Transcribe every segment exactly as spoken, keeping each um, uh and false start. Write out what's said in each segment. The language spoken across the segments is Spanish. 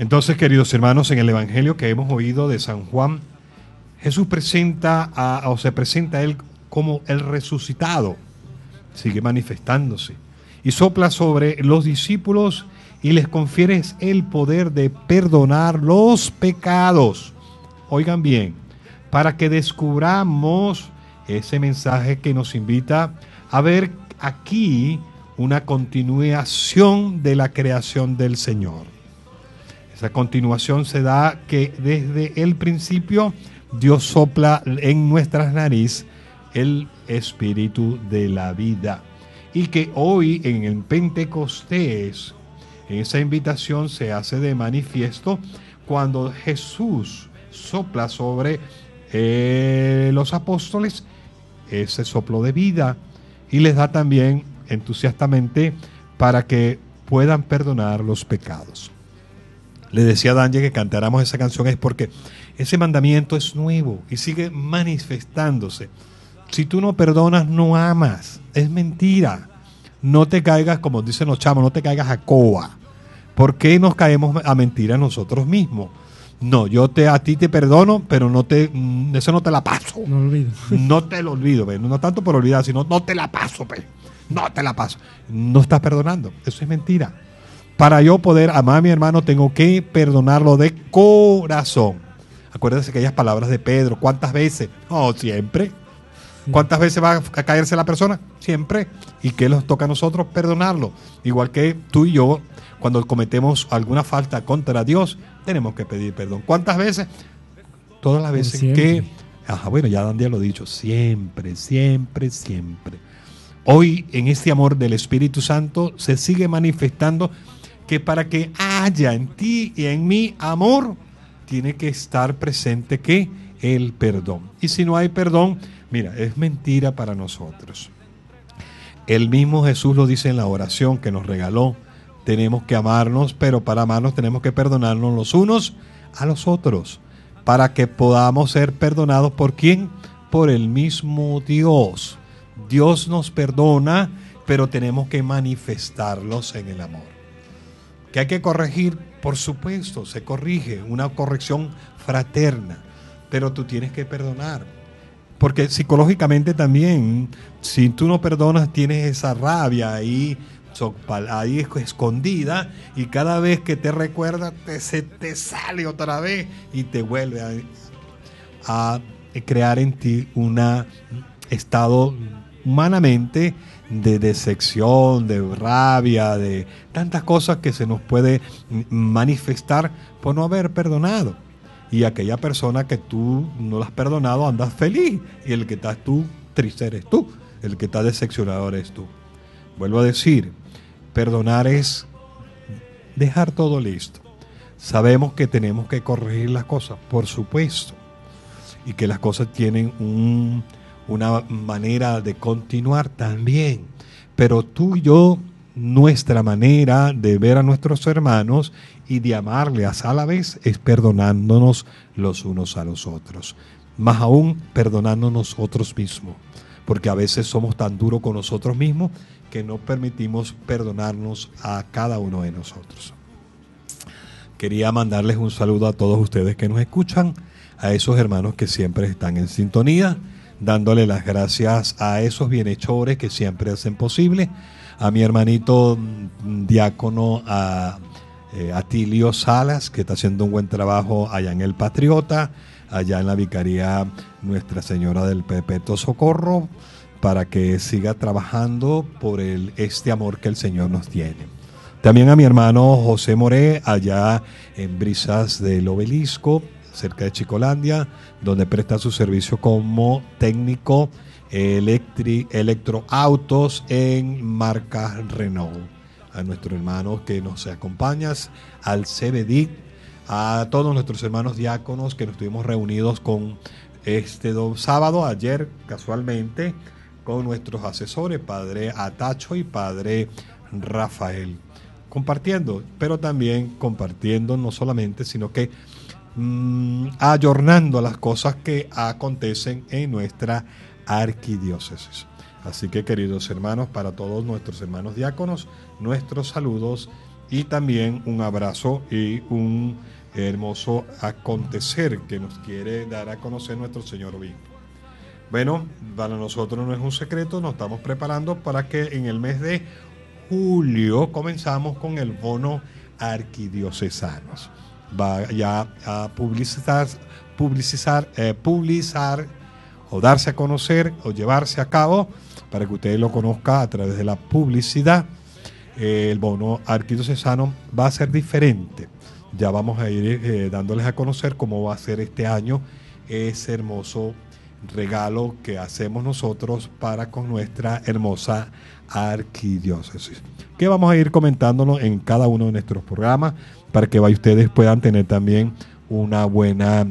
Entonces, queridos hermanos, en el Evangelio que hemos oído de San Juan, Jesús presenta a, o se presenta a él como el resucitado. Sigue manifestándose y sopla sobre los discípulos y les confiere el poder de perdonar los pecados. Oigan bien, para que descubramos ese mensaje que nos invita a ver aquí una continuación de la creación del Señor. Esa continuación se da que desde el principio Dios sopla en nuestras narices el espíritu de la vida. Y que hoy en el Pentecostés, en esa invitación se hace de manifiesto cuando Jesús sopla sobre eh, los apóstoles ese soplo de vida y les da también entusiastamente para que puedan perdonar los pecados. Le decía a Danje que cantáramos esa canción es porque ese mandamiento es nuevo y sigue manifestándose. Si tú no perdonas, no amas. Es mentira. No te caigas, como dicen los chamos, no te caigas a coa. ¿Por qué nos caemos a mentiras nosotros mismos? No, yo te a ti te perdono, pero no te eso no te la paso. No lo olvido. No te lo olvido, ¿ve? No tanto por olvidar, sino no te la paso, ¿ve? No te la paso. No estás perdonando. Eso es mentira. Para yo poder amar a mi hermano, tengo que perdonarlo de corazón. Acuérdense aquellas palabras de Pedro. ¿Cuántas veces? Oh, siempre. ¿Cuántas veces va a caerse la persona? Siempre. ¿Y qué nos toca a nosotros? Perdonarlo. Igual que tú y yo, cuando cometemos alguna falta contra Dios, tenemos que pedir perdón. ¿Cuántas veces? Todas las veces que... Ajá, bueno, ya Dandía lo ha dicho. Siempre, siempre, siempre. Hoy, en este amor del Espíritu Santo, se sigue manifestando que para que haya en ti y en mí amor, tiene que estar presente que el perdón. Y si no hay perdón, mira, es mentira para nosotros. El mismo Jesús lo dice en la oración que nos regaló. Tenemos que amarnos, pero para amarnos tenemos que perdonarnos los unos a los otros. Para que podamos ser perdonados ¿por quién? Por el mismo Dios. Dios nos perdona, pero tenemos que manifestarlos en el amor. ¿Que hay que corregir? Por supuesto, se corrige, una corrección fraterna, pero tú tienes que perdonar. Porque psicológicamente también, si tú no perdonas, tienes esa rabia ahí, ahí escondida, y cada vez que te recuerda, te, se te sale otra vez y te vuelve a, a crear en ti un estado humanamente de decepción, de rabia, de tantas cosas que se nos puede manifestar por no haber perdonado. Y aquella persona que tú no la has perdonado andas feliz, y el que estás tú triste eres tú, el que está decepcionado eres tú. Vuelvo a decir, perdonar es dejar todo listo. Sabemos que tenemos que corregir las cosas, por supuesto, y que las cosas tienen un una manera de continuar también, pero tú y yo, nuestra manera de ver a nuestros hermanos y de amarles a la vez es perdonándonos los unos a los otros, más aún perdonándonos nosotros mismos, porque a veces somos tan duros con nosotros mismos que no permitimos perdonarnos a cada uno de nosotros. Quería mandarles un saludo a todos ustedes que nos escuchan, a esos hermanos que siempre están en sintonía, dándole las gracias a esos bienhechores que siempre hacen posible, a mi hermanito diácono a, eh, Atilio Salas, que está haciendo un buen trabajo allá en El Patriota, allá en la Vicaría Nuestra Señora del Perpetuo Socorro, para que siga trabajando por el, este amor que el Señor nos tiene. También a mi hermano José Moré, allá en Brisas del Obelisco, cerca de Chicolandia, donde presta su servicio como técnico electri, electroautos en marca Renault. A nuestros hermanos que nos acompañan, al C B D, a todos nuestros hermanos diáconos que nos estuvimos reunidos con este sábado, ayer casualmente, con nuestros asesores, Padre Atacho y Padre Rafael, compartiendo, pero también compartiendo no solamente, sino que Mm, ayornando las cosas que acontecen en nuestra arquidiócesis. Así que, queridos hermanos, para todos nuestros hermanos diáconos, nuestros saludos y también un abrazo y un hermoso acontecer que nos quiere dar a conocer nuestro Señor Obispo. Bueno, para nosotros no es un secreto, nos estamos preparando para que en el mes de julio comenzamos con el bono arquidiocesanos. Va ya a publicitar, publicitar, eh, publicar o darse a conocer o llevarse a cabo para que usted lo conozca a través de la publicidad. Eh, el bono arquidiocesano va a ser diferente. Ya vamos a ir eh, dándoles a conocer cómo va a ser este año ese hermoso regalo que hacemos nosotros para con nuestra hermosa arquidiócesis, que vamos a ir comentándolo en cada uno de nuestros programas para que ustedes puedan tener también una buena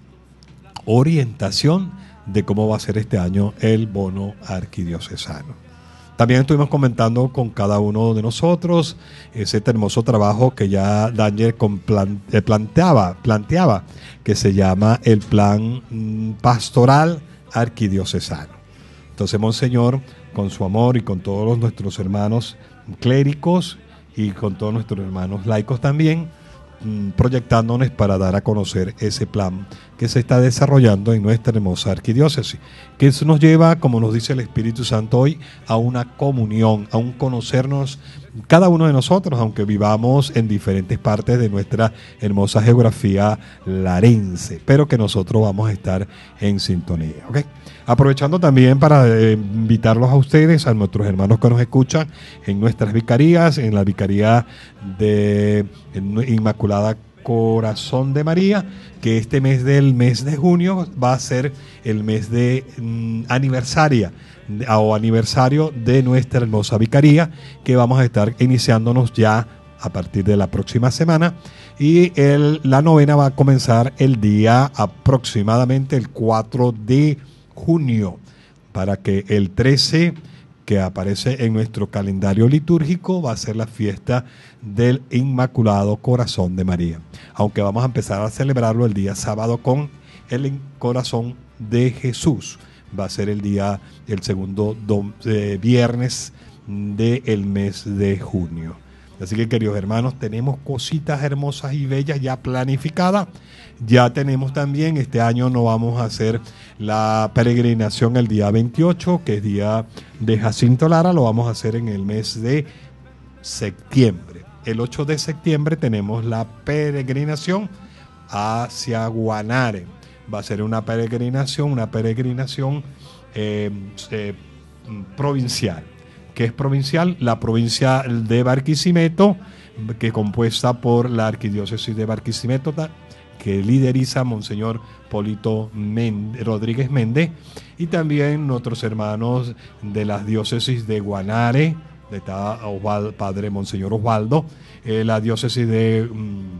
orientación de cómo va a ser este año el bono arquidiocesano. También estuvimos comentando con cada uno de nosotros ese hermoso trabajo que ya Daniel planteaba, planteaba, que se llama el Plan Pastoral Arquidiocesano. Entonces, Monseñor, con su amor y con todos nuestros hermanos clérigos y con todos nuestros hermanos laicos también, proyectándonos para dar a conocer ese plan que se está desarrollando en nuestra hermosa arquidiócesis, que eso nos lleva, como nos dice el Espíritu Santo hoy, a una comunión, a un conocernos cada uno de nosotros, aunque vivamos en diferentes partes de nuestra hermosa geografía larense, pero que nosotros vamos a estar en sintonía, ¿ok? Aprovechando también para eh, invitarlos a ustedes, a nuestros hermanos que nos escuchan en nuestras vicarías, en la vicaría de Inmaculada Corazón de María, que este mes del mes de junio va a ser el mes de mm, aniversaria o aniversario de nuestra hermosa vicaría, que vamos a estar iniciándonos ya a partir de la próxima semana, y el, la novena va a comenzar el día aproximadamente el cuatro de junio, para que el trece, que aparece en nuestro calendario litúrgico, va a ser la fiesta del Inmaculado Corazón de María, aunque vamos a empezar a celebrarlo el día sábado con el Corazón de Jesús. Va a ser el día, el segundo dom, eh, viernes del mes de junio. Así que, queridos hermanos, tenemos cositas hermosas y bellas ya planificadas. Ya tenemos también, este año no vamos a hacer la peregrinación el día veintiocho, que es día de Jacinto Lara, lo vamos a hacer en el mes de septiembre. El ocho de septiembre tenemos la peregrinación hacia Guanare. Va a ser una peregrinación, una peregrinación eh, eh, provincial. ¿Qué es provincial? La provincia de Barquisimeto, que es compuesta por la arquidiócesis de Barquisimeto, que lideriza Monseñor Polito Méndez, Rodríguez Méndez, y también nuestros hermanos de las diócesis de Guanare, de Osvaldo, Padre Monseñor Osvaldo, eh, la diócesis de um,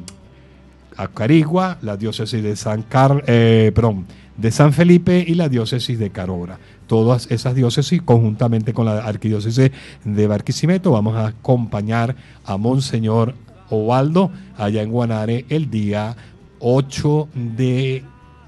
Acarigua, la diócesis de San Car eh, perdón, de San Felipe y la diócesis de Carora. Todas esas diócesis, conjuntamente con la arquidiócesis de Barquisimeto, vamos a acompañar a Monseñor Osvaldo allá en Guanare el día ocho de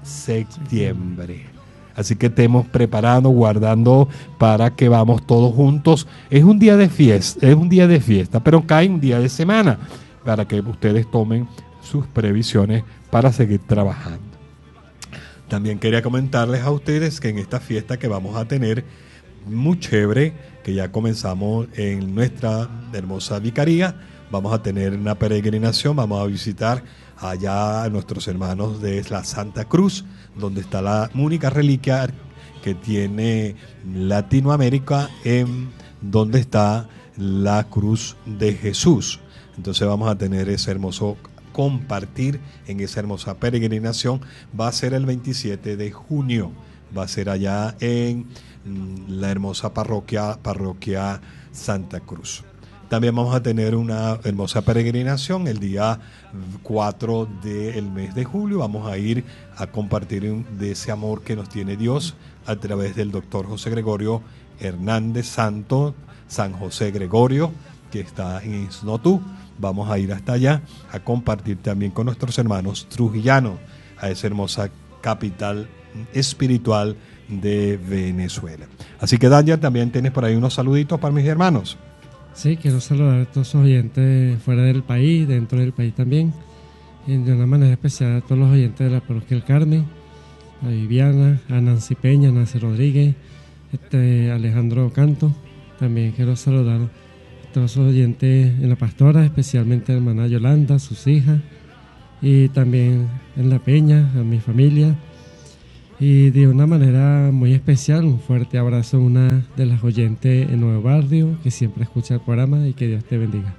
septiembre. Así que estemos preparando, guardando para que vamos todos juntos. Es un día de fiesta, es un día de fiesta, pero cae un día de semana para que ustedes tomen sus previsiones para seguir trabajando. También quería comentarles a ustedes que en esta fiesta que vamos a tener, muy chévere, que ya comenzamos en nuestra hermosa vicaría, vamos a tener una peregrinación, vamos a visitar allá a nuestros hermanos de la Santa Cruz, donde está la única reliquia que tiene Latinoamérica, en donde está la cruz de Jesús. Entonces vamos a tener ese hermoso compartir en esa hermosa peregrinación. Va a ser el veintisiete de junio, va a ser allá en la hermosa parroquia, parroquia Santa Cruz. También vamos a tener una hermosa peregrinación el día cuatro del mes de julio. Vamos a ir a compartir de ese amor que nos tiene Dios a través del doctor José Gregorio Hernández Santo, San José Gregorio, que está en Isnotú. Vamos a ir hasta allá a compartir también con nuestros hermanos trujillanos a esa hermosa capital espiritual de Venezuela. Así que, Daniel, también tienes por ahí unos saluditos para mis hermanos. Sí, quiero saludar a todos los oyentes fuera del país, dentro del país también, y de una manera especial a todos los oyentes de la Parroquia del Carmen, a Viviana, a Nancy Peña, a Nancy Rodríguez, este, Alejandro Canto. También quiero saludar a todos los oyentes en la Pastora, especialmente a la hermana Yolanda, a sus hijas, y también en La Peña, a mi familia. Y de una manera muy especial, un fuerte abrazo a una de las oyentes en Nuevo Barrio, que siempre escucha el programa, y que Dios te bendiga.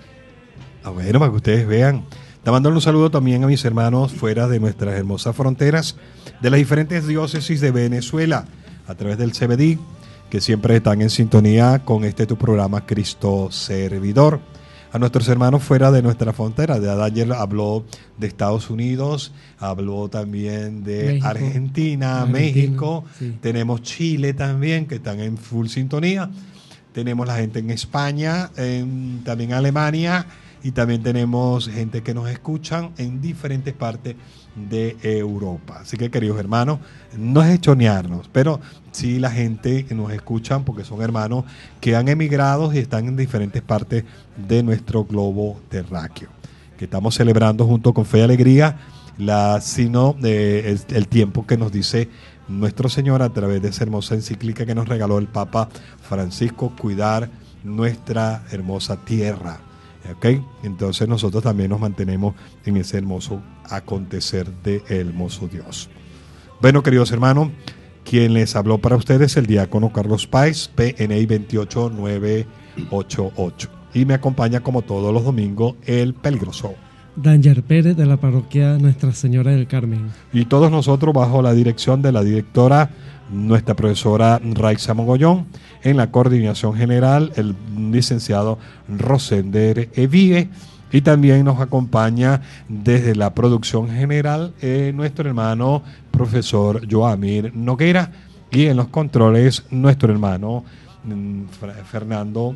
Ah, bueno, para que ustedes vean. Te mando un saludo también a mis hermanos fuera de nuestras hermosas fronteras, de las diferentes diócesis de Venezuela, a través del C B D, que siempre están en sintonía con este tu programa Cristo Servidor. A nuestros hermanos fuera de nuestra frontera, de Daniel habló de Estados Unidos, habló también de México, Argentina, Argentina, México, sí. Tenemos Chile también, que están en full sintonía. Tenemos la gente en España, en, también Alemania, y también tenemos gente que nos escuchan en diferentes partes de Europa. Así que, queridos hermanos, no es hechonearnos, pero sí la gente que nos escuchan, porque son hermanos que han emigrado y están en diferentes partes de nuestro globo terráqueo, que estamos celebrando junto con fe y alegría la sino de el, el tiempo que nos dice nuestro Señor a través de esa hermosa encíclica que nos regaló el Papa Francisco, cuidar nuestra hermosa tierra. ¿Okay? Entonces nosotros también nos mantenemos en ese hermoso acontecer del hermoso Dios. Bueno, queridos hermanos, quien les habló para ustedes el diácono Carlos Páez, P N I veintiocho nueve ochenta y ocho, y me acompaña como todos los domingos el peligroso Danger Pérez, de la parroquia Nuestra Señora del Carmen, y todos nosotros bajo la dirección de la directora, nuestra profesora Raiza Mogollón, en la coordinación general el licenciado Rosender Evie, y también nos acompaña desde la producción general eh, nuestro hermano profesor Joamir Noguera, y en los controles nuestro hermano mm, Fernando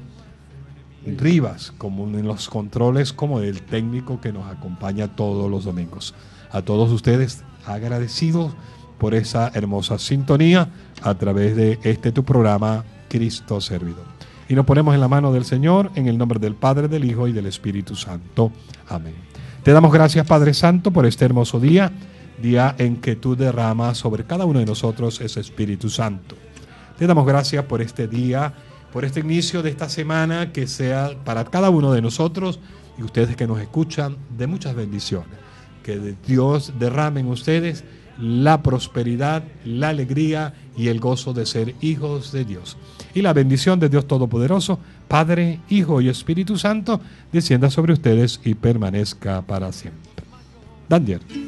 Rivas, como en los controles como el técnico que nos acompaña todos los domingos. A todos ustedes agradecidos por esa hermosa sintonía a través de este tu programa Cristo Servidor. Y nos ponemos en la mano del Señor, en el nombre del Padre, del Hijo y del Espíritu Santo. Amén. Te damos gracias, Padre Santo, por este hermoso día, día en que tú derramas sobre cada uno de nosotros ese Espíritu Santo. Te damos gracias por este día, por este inicio de esta semana, que sea para cada uno de nosotros y ustedes que nos escuchan de muchas bendiciones. Que Dios derrame en ustedes la prosperidad, la alegría y el gozo de ser hijos de Dios. Y la bendición de Dios Todopoderoso, Padre, Hijo y Espíritu Santo, descienda sobre ustedes y permanezca para siempre. Daniel.